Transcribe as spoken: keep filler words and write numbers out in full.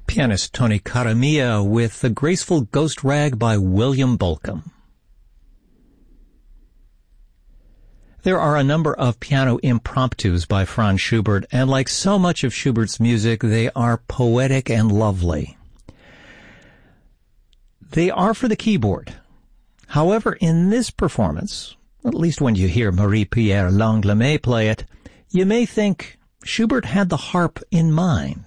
Pianist Tony Caramia with The Graceful Ghost Rag by William Bolcom. There are a number of piano impromptus by Franz Schubert, and like so much of Schubert's music, they are poetic and lovely. They are for the keyboard. However, in this performance, at least when you hear Marie-Pierre Langlemay play it, you may think Schubert had the harp in mind.